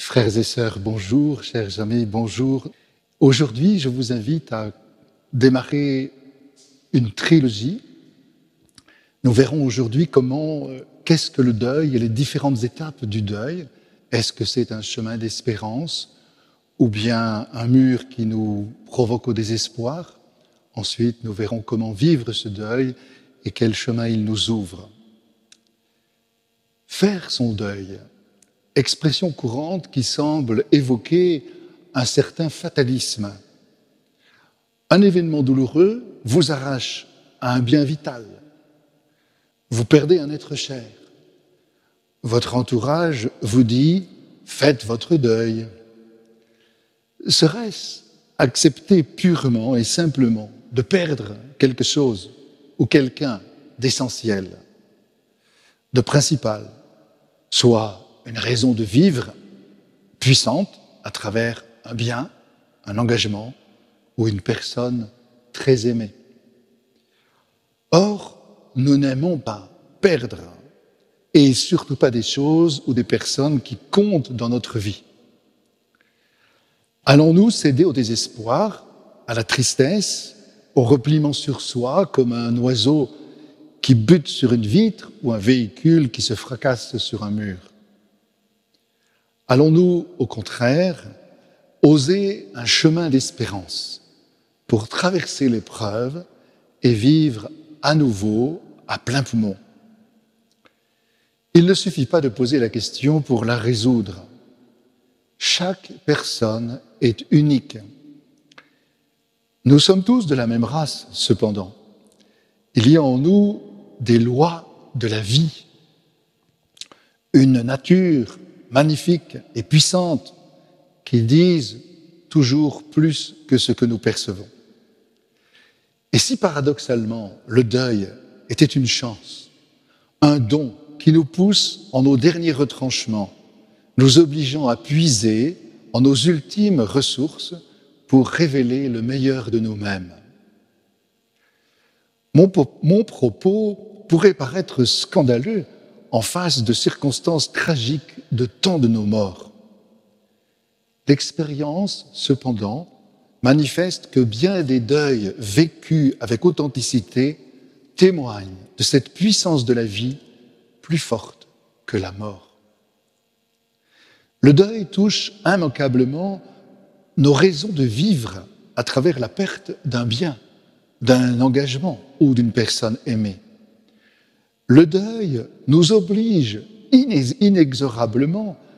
Frères et sœurs, bonjour, chers amis, bonjour. Aujourd'hui, je vous invite à démarrer une trilogie. Nous verrons aujourd'hui qu'est-ce que le deuil et les différentes étapes du deuil. Est-ce que c'est un chemin d'espérance ou bien un mur qui nous provoque au désespoir? Ensuite, nous verrons comment vivre ce deuil et quel chemin il nous ouvre. Faire son deuil, expression courante qui semble évoquer un certain fatalisme. Un événement douloureux vous arrache à un bien vital. Vous perdez un être cher. Votre entourage vous dit « faites votre deuil ». Serait-ce accepter purement et simplement de perdre quelque chose ou quelqu'un d'essentiel, de principal, soit une raison de vivre puissante à travers un bien, un engagement ou une personne très aimée. Or, nous n'aimons pas perdre, et surtout pas des choses ou des personnes qui comptent dans notre vie. Allons-nous céder au désespoir, à la tristesse, au repliement sur soi, comme un oiseau qui bute sur une vitre ou un véhicule qui se fracasse sur un mur? Allons-nous, au contraire, oser un chemin d'espérance pour traverser l'épreuve et vivre à nouveau à plein poumon? Il ne suffit pas de poser la question pour la résoudre. Chaque personne est unique. Nous sommes tous de la même race, cependant. Il y a en nous des lois de la vie, une nature magnifique et puissante qui disent toujours plus que ce que nous percevons. Et si paradoxalement le deuil était une chance, un don qui nous pousse en nos derniers retranchements, nous obligeant à puiser en nos ultimes ressources pour révéler le meilleur de nous-mêmes. Mon propos pourrait paraître scandaleux en face de circonstances tragiques de tant de nos morts. L'expérience, cependant, manifeste que bien des deuils vécus avec authenticité témoignent de cette puissance de la vie plus forte que la mort. Le deuil touche immanquablement nos raisons de vivre à travers la perte d'un bien, d'un engagement ou d'une personne aimée. Le deuil nous oblige inexorablement